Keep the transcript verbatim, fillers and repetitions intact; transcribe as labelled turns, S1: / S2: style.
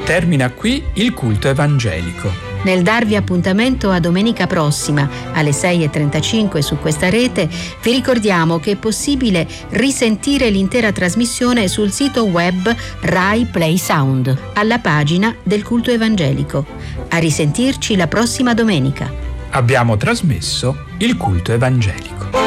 S1: Termina qui il culto evangelico.
S2: Nel darvi appuntamento a domenica prossima alle sei e trentacinque su questa rete, vi ricordiamo che è possibile risentire l'intera trasmissione sul sito web Rai Play Sound, alla pagina del culto evangelico. A risentirci la prossima domenica.
S1: Abbiamo trasmesso il culto evangelico.